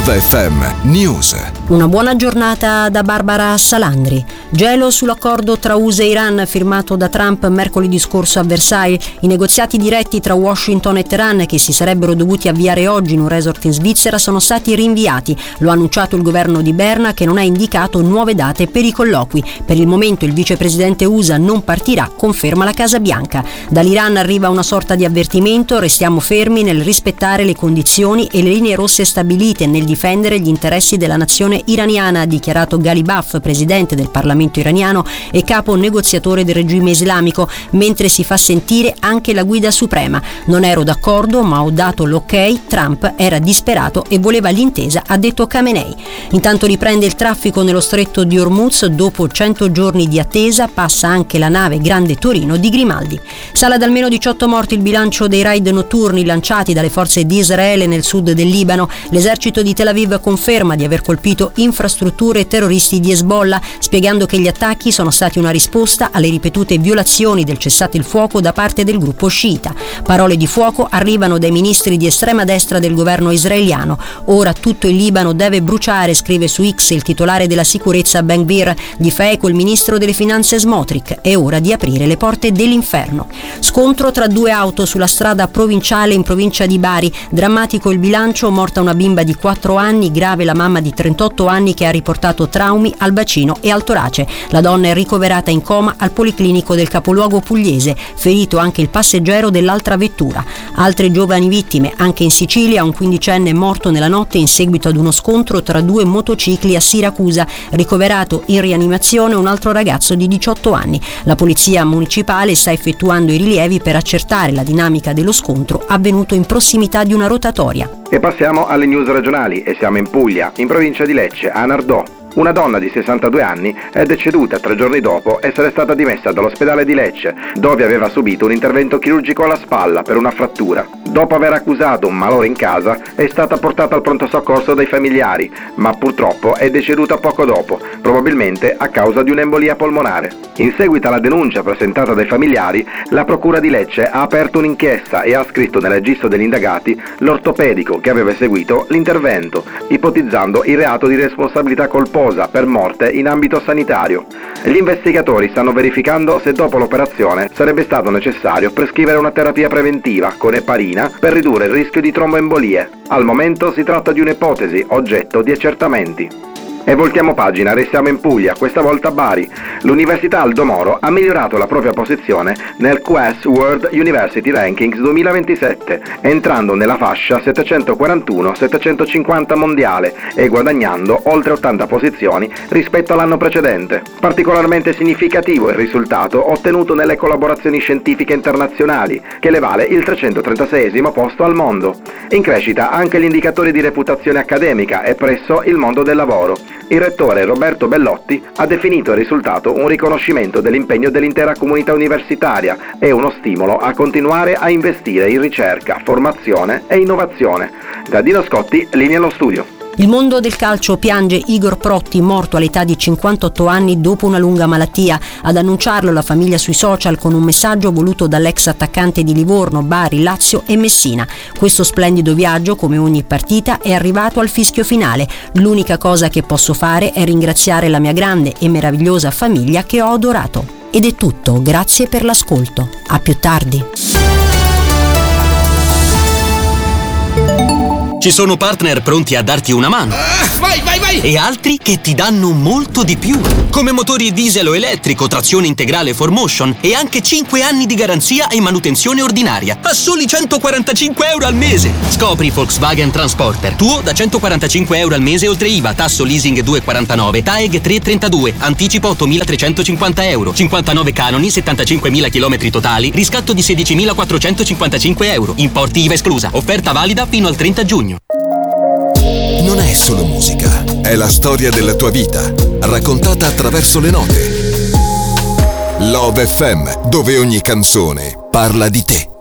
Love FM News. Una buona giornata da Barbara Salandri. Gelo sull'accordo tra USA e Iran firmato da Trump mercoledì scorso a Versailles. I negoziati diretti tra Washington e Teheran, che si sarebbero dovuti avviare oggi in un resort in Svizzera, sono stati rinviati. Lo ha annunciato il governo di Berna, che non ha indicato nuove date per i colloqui. Per il momento il vicepresidente USA non partirà, conferma la Casa Bianca. Dall'Iran arriva una sorta di avvertimento: restiamo fermi nel rispettare le condizioni e le linee rosse stabilite, nel difendere gli interessi della nazione iraniana, ha dichiarato Ghalibaf, presidente del Parlamento iraniano e capo negoziatore del regime islamico, mentre si fa sentire anche la guida suprema. Non ero d'accordo, ma ho dato l'ok. Trump era disperato e voleva l'intesa, ha detto Khamenei. Intanto riprende il traffico nello stretto di Hormuz. Dopo 100 giorni di attesa passa anche la nave Grande Torino di Grimaldi. Sale ad almeno 18 morti il bilancio dei raid notturni lanciati dalle forze di Israele nel sud del Libano. L'esercito di Tel Aviv conferma di aver colpito infrastrutture terroristi di Hezbollah, spiegando che gli attacchi sono stati una risposta alle ripetute violazioni del cessate il fuoco da parte del gruppo sciita. Parole di fuoco arrivano dai ministri di estrema destra del governo israeliano. Ora tutto il Libano deve bruciare, scrive su X il titolare della sicurezza Ben Gvir. Gli fa eco il ministro delle finanze Smotrich. È ora di aprire le porte dell'inferno. Scontro tra due auto sulla strada provinciale in provincia di Bari. Drammatico il bilancio: morta una bimba di 4 anni, grave la mamma di 38 anni che ha riportato traumi al bacino e al torace. La donna è ricoverata in coma al policlinico del capoluogo pugliese, ferito anche il passeggero dell'altra vettura. Altre giovani vittime, anche in Sicilia, un 15enne è morto nella notte in seguito ad uno scontro tra due motocicli a Siracusa, ricoverato in rianimazione un altro ragazzo di 18 anni. La polizia municipale sta effettuando i rilievi per accertare la dinamica dello scontro avvenuto in prossimità di una rotatoria. E passiamo alle news regionali e siamo in Puglia, in provincia di Lecce, a Nardò. Una donna di 62 anni è deceduta 3 giorni dopo essere stata dimessa dall'ospedale di Lecce, dove aveva subito un intervento chirurgico alla spalla per una frattura. Dopo aver accusato un malore in casa, è stata portata al pronto soccorso dai familiari, ma purtroppo è deceduta poco dopo, probabilmente a causa di un'embolia polmonare. In seguito alla denuncia presentata dai familiari, la procura di Lecce ha aperto un'inchiesta e ha scritto nel registro degli indagati l'ortopedico che aveva eseguito l'intervento, ipotizzando il reato di responsabilità colposa per morte in ambito sanitario. Gli investigatori stanno verificando se dopo l'operazione sarebbe stato necessario prescrivere una terapia preventiva con eparina per ridurre il rischio di tromboembolie. Al momento si tratta di un'ipotesi oggetto di accertamenti. E voltiamo pagina, restiamo in Puglia, questa volta a Bari. L'Università Aldo Moro ha migliorato la propria posizione nel QS World University Rankings 2027, entrando nella fascia 741-750 mondiale e guadagnando oltre 80 posizioni rispetto all'anno precedente. Particolarmente significativo il risultato ottenuto nelle collaborazioni scientifiche internazionali, che le vale il 336esimo posto al mondo. In crescita anche gli indicatori di reputazione accademica e presso il mondo del lavoro. Il rettore Roberto Bellotti ha definito il risultato un riconoscimento dell'impegno dell'intera comunità universitaria e uno stimolo a continuare a investire in ricerca, formazione e innovazione. Da Dino Scotti, linea allo studio. Il mondo del calcio piange Igor Protti, morto all'età di 58 anni dopo una lunga malattia. Ad annunciarlo la famiglia sui social con un messaggio voluto dall'ex attaccante di Livorno, Bari, Lazio e Messina. Questo splendido viaggio, come ogni partita, è arrivato al fischio finale. L'unica cosa che posso fare è ringraziare la mia grande e meravigliosa famiglia che ho adorato. Ed è tutto, grazie per l'ascolto. A più tardi. Ci sono partner pronti a darti una mano. Vai! E altri che ti danno molto di più. Come motori diesel o elettrico, trazione integrale 4Motion e anche 5 anni di garanzia e manutenzione ordinaria a soli 145 euro al mese. Scopri Volkswagen Transporter. Tuo da 145 euro al mese oltre IVA, tasso leasing 2,49, TAEG 3,32, anticipo 8.350 euro, 59 canoni, 75.000 km totali, riscatto di 16.455 euro, importi IVA esclusa. Offerta valida fino al 30 giugno. Non è solo musica, è la storia della tua vita, raccontata attraverso le note. Love FM, dove ogni canzone parla di te.